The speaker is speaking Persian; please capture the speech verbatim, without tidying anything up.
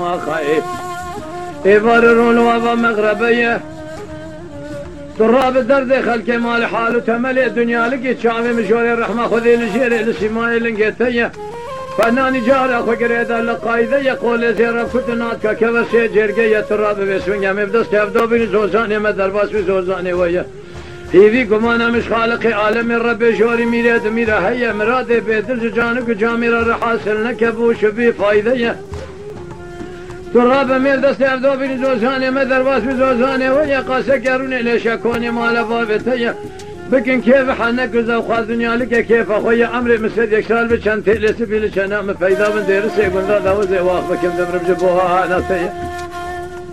ما خايف إبار رولوا ومغربية دراب درد خلق مال حال تملي دنيا لقي شعبي مشوري الرحمة خذي لشيري لسماي لنقيتية فناني جارة خقريدا لقايدة يقول زيرا كتنات كبسي جرقية تراب بسوينيا مبدس تفدو بني زوزاني مدرباس بزوزاني ويا هيفي قمانا مش خالق عالم الرب شوري ميراد ميرا هيا مراد بيدرز جانك جاميرا رحاسل نكبوش بي فايدة تراب مبدس تفدو بني زوزاني مدرباس بزوزاني ويا قاسة قروني لشكوني مال بابتيا بكن كيف حنك وخا دنيا لك كيف اخويا عمري مسد يكسال بشان تلس بيلش انا مفيدا من دير سيقول ذا ذا وزي واخ بكم دمر بجبوها انا سيا